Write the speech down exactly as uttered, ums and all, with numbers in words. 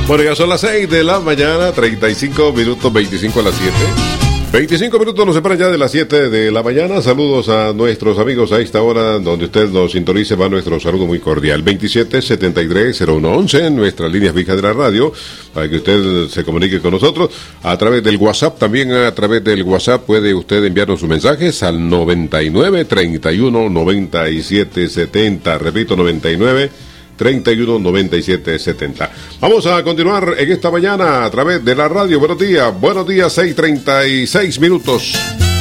Bueno, ya son las seis de la mañana, treinta y cinco minutos, veinticinco a las siete. veinticinco minutos nos separan ya de las siete de la mañana. Saludos a nuestros amigos a esta hora, donde usted nos sintonice, va nuestro saludo muy cordial. veintisiete setenta y tres cero uno once, en nuestras líneas fijas de la radio, para que usted se comunique con nosotros. A través del WhatsApp, también a través del WhatsApp puede usted enviarnos sus mensajes al noventa y nueve, treinta y uno, noventa y siete, setenta. Repito, noventa y nueve, treinta y uno, noventa y siete, setenta. Vamos a continuar en esta mañana a través de la radio. Buenos días, buenos días, seis treinta y seis minutos.